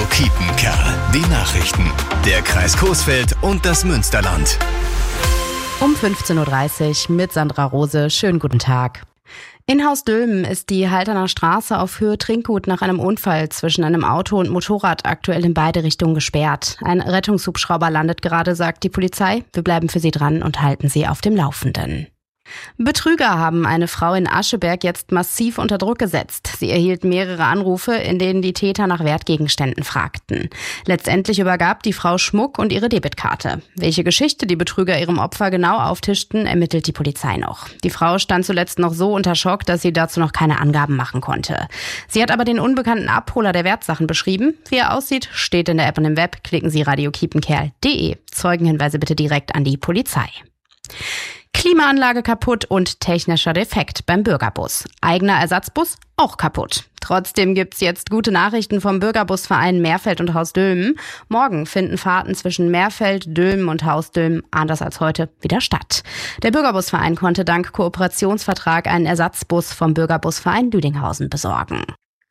Kiepenkerl. Die Nachrichten. Der Kreis Coesfeld und das Münsterland. Um 15.30 Uhr mit Sandra Rose. Schönen guten Tag. In Haus Dülmen ist die Halterner Straße auf Höhe Trinkgut nach einem Unfall zwischen einem Auto und Motorrad aktuell in beide Richtungen gesperrt. Ein Rettungshubschrauber landet gerade, sagt die Polizei. Wir bleiben für Sie dran und halten Sie auf dem Laufenden. Betrüger haben eine Frau in Ascheberg jetzt massiv unter Druck gesetzt. Sie erhielt mehrere Anrufe, in denen die Täter nach Wertgegenständen fragten. Letztendlich übergab die Frau Schmuck und ihre Debitkarte. Welche Geschichte die Betrüger ihrem Opfer genau auftischten, ermittelt die Polizei noch. Die Frau stand zuletzt noch so unter Schock, dass sie dazu noch keine Angaben machen konnte. Sie hat aber den unbekannten Abholer der Wertsachen beschrieben. Wie er aussieht, steht in der App und im Web. Klicken Sie radiokiepenkerl.de. Zeugenhinweise bitte direkt an die Polizei. Klimaanlage kaputt und technischer Defekt beim Bürgerbus. Eigener Ersatzbus auch kaputt. Trotzdem gibt's jetzt gute Nachrichten vom Bürgerbusverein Meerfeld und Haus Dülmen. Morgen finden Fahrten zwischen Meerfeld, Dülmen und Haus Dülmen anders als heute wieder statt. Der Bürgerbusverein konnte dank Kooperationsvertrag einen Ersatzbus vom Bürgerbusverein Lüdinghausen besorgen.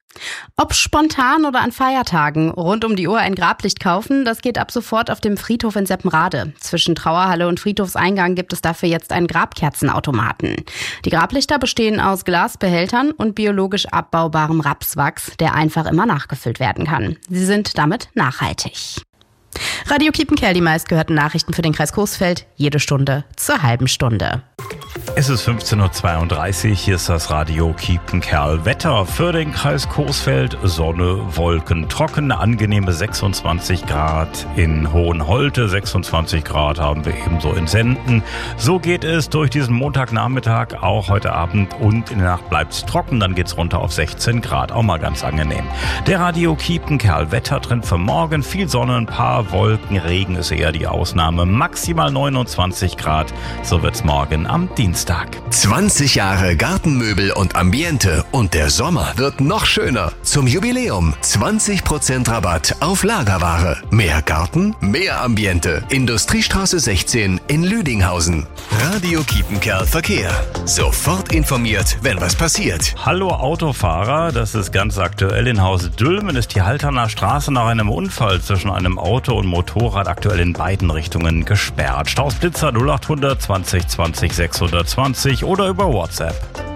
Ob spontan oder an Feiertagen, rund um die Uhr ein Grablicht kaufen, das geht ab sofort auf dem Friedhof in Seppenrade. Zwischen Trauerhalle und Friedhofseingang gibt es dafür jetzt einen Grabkerzenautomaten. Die Grablichter bestehen aus Glasbehältern und biologisch abbaubarem Rapswachs, der einfach immer nachgefüllt werden kann. Sie sind damit nachhaltig. Radio Kiepenkerl, die meistgehörten Nachrichten für den Kreis Coesfeld, jede Stunde zur halben Stunde. Es ist 15.32 Uhr, hier ist das Radio Kiepenkerl. Wetter für den Kreis Coesfeld, Sonne, Wolken, trocken, angenehme 26 Grad in Hohenholte, 26 Grad haben wir ebenso in Senden. So geht es durch diesen Montagnachmittag, auch heute Abend, und in der Nacht bleibt es trocken, dann geht's runter auf 16 Grad, auch mal ganz angenehm. Der Radio Kiepenkerl, Wettertrend für morgen, viel Sonne, ein paar Wolken, Regen ist eher die Ausnahme, maximal 29 Grad, so wird's morgen am Dienstag. 20 Jahre Gartenmöbel und Ambiente und der Sommer wird noch schöner. Zum Jubiläum 20% Rabatt auf Lagerware. Mehr Garten, mehr Ambiente. Industriestraße 16 in Lüdinghausen. Radio Kiepenkerl Verkehr. Sofort informiert, wenn was passiert. Hallo Autofahrer, das ist ganz aktuell. In Haus Dülmen ist die Halterner Straße nach einem Unfall zwischen einem Auto und Motorrad aktuell in beiden Richtungen gesperrt. Staus Blitzer 0800 20 20 620 oder über WhatsApp.